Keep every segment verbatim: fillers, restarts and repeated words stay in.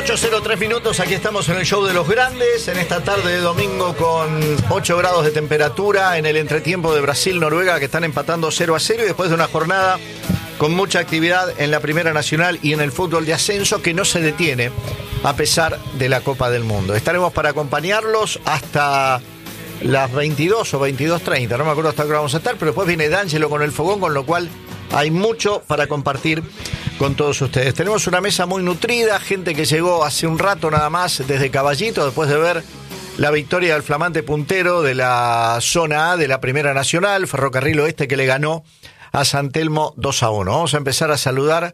ocho cero tres minutos, aquí estamos en el show de los grandes, en esta tarde de domingo con ocho grados de temperatura en el entretiempo de Brasil-Noruega, que están empatando cero a cero y después de una jornada con mucha actividad en la Primera Nacional y en el fútbol de ascenso que no se detiene a pesar de la Copa del Mundo. Estaremos para acompañarlos hasta las veintidós o veintidós treinta, no me acuerdo hasta qué hora vamos a estar, pero después viene D'Angelo con el fogón, con lo cual hay mucho para compartir con todos ustedes. Tenemos una mesa muy nutrida, gente que llegó hace un rato nada más desde Caballito, después de ver la victoria del flamante puntero de la zona A de la Primera Nacional, Ferrocarril Oeste, que le ganó a San Telmo dos a uno. Vamos a empezar a saludar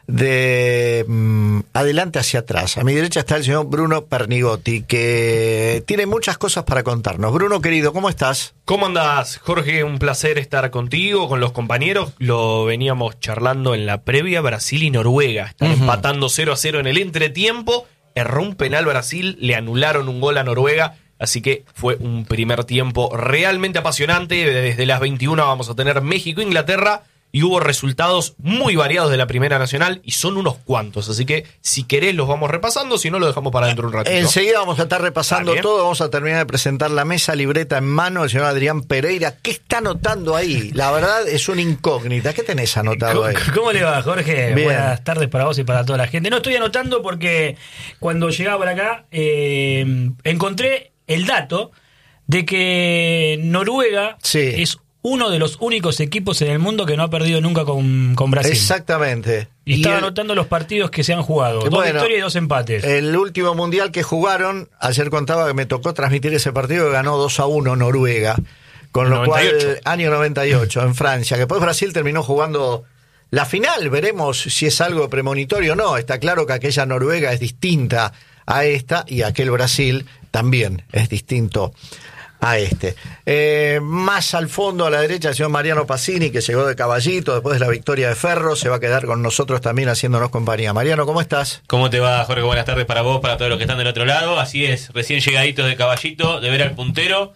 de mmm, adelante hacia atrás. A mi derecha está el señor Bruno Pernigotti, que tiene muchas cosas para contarnos. Bruno, querido, ¿cómo estás? ¿Cómo andás, Jorge? Un placer estar contigo, con los compañeros. Lo veníamos charlando en la previa. Brasil y Noruega están uh-huh. empatando cero a cero en el entretiempo. Erró un penal Brasil, le anularon un gol a Noruega. Así que fue un primer tiempo realmente apasionante. Desde las veintiuna vamos a tener México-Inglaterra. Y hubo resultados muy variados de la Primera Nacional y son unos cuantos. Así que si querés los vamos repasando, si no lo dejamos para dentro de un ratito. Enseguida vamos a estar repasando todo. Vamos a terminar de presentar la mesa, libreta en mano, el señor Adrián Pereira. ¿Qué está anotando ahí? La verdad es una incógnita. ¿Qué tenés anotado ahí? ¿Cómo le va, Jorge? Bien. Buenas tardes para vos y para toda la gente. No estoy anotando porque cuando llegaba por acá eh, encontré el dato de que Noruega sí. es uno de los únicos equipos en el mundo que no ha perdido nunca con, con Brasil. Exactamente. Y, y estaba el, anotando los partidos que se han jugado. Dos bueno, victorias y dos empates. El último mundial que jugaron, ayer contaba que me tocó transmitir ese partido, que ganó dos a uno Noruega. Con lo noventa y ocho. Cual, año noventa y ocho, en Francia. Que después Brasil terminó jugando la final. Veremos si es algo premonitorio o no. Está claro que aquella Noruega es distinta a esta y aquel Brasil también es distinto a este. Eh, más al fondo, a la derecha, el señor Mariano Pacini, que llegó de Caballito después de la victoria de Ferro, se va a quedar con nosotros también haciéndonos compañía. Mariano, ¿cómo estás? ¿Cómo te va, Jorge? Buenas tardes para vos, para todos los que están del otro lado. Así es, recién llegaditos de Caballito, de ver al puntero.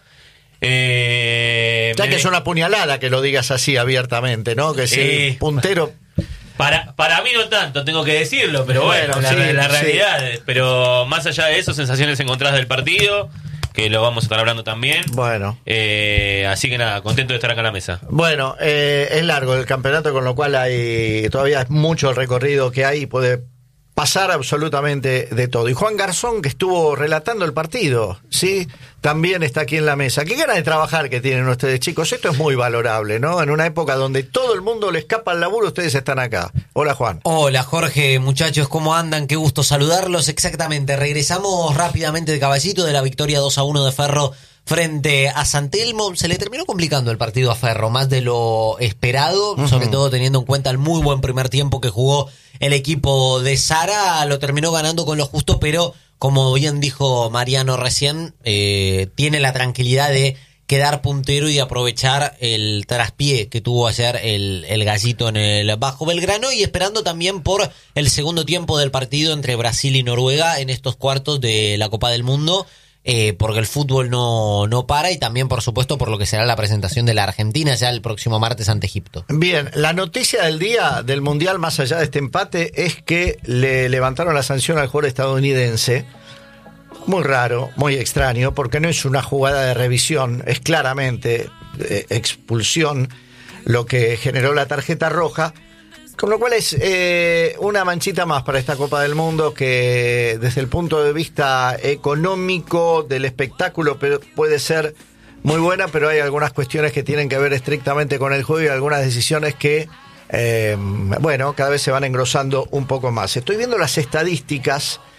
Eh, ya me... que es una puñalada que lo digas así abiertamente, ¿no? Que si eh, el puntero... Para, para mí no tanto, tengo que decirlo, pero bueno, bueno la, sí, la realidad. Sí. Pero más allá de eso, sensaciones encontradas del partido, que lo vamos a estar hablando también. Bueno. Eh, así que nada, contento de estar acá en la mesa. Bueno, eh, es largo el campeonato, con lo cual hay todavía es mucho el recorrido que hay y puede pasar absolutamente de todo. Y Juan Garzón, que estuvo relatando el partido, ¿sí? También está aquí en la mesa. Qué ganas de trabajar que tienen ustedes, chicos. Esto es muy valorable, ¿no? En una época donde todo el mundo le escapa al laburo, ustedes están acá. Hola, Juan. Hola, Jorge, muchachos, ¿cómo andan? Qué gusto saludarlos. Exactamente, regresamos rápidamente de Caballito de la victoria dos a uno de Ferro frente a San Telmo. Se le terminó complicando el partido a Ferro, más de lo esperado, uh-huh. sobre todo teniendo en cuenta el muy buen primer tiempo que jugó el equipo de Sara. Lo terminó ganando con lo justo, pero como bien dijo Mariano recién, eh, tiene la tranquilidad de quedar puntero y aprovechar el traspié que tuvo ayer el, el gallito en el Bajo Belgrano, y esperando también por el segundo tiempo del partido entre Brasil y Noruega en estos cuartos de la Copa del Mundo. Eh, porque el fútbol no, no para, y también por supuesto por lo que será la presentación de la Argentina ya el próximo martes ante Egipto. Bien, la noticia del día del Mundial, más allá de este empate, es que le levantaron la sanción al jugador estadounidense. Muy raro, muy extraño, porque no es una jugada de revisión, es claramente eh, expulsión lo que generó la tarjeta roja. Con lo cual es eh, una manchita más para esta Copa del Mundo, que desde el punto de vista económico del espectáculo puede ser muy buena, pero hay algunas cuestiones que tienen que ver estrictamente con el juego y algunas decisiones que, eh, bueno, cada vez se van engrosando un poco más. Estoy viendo las estadísticas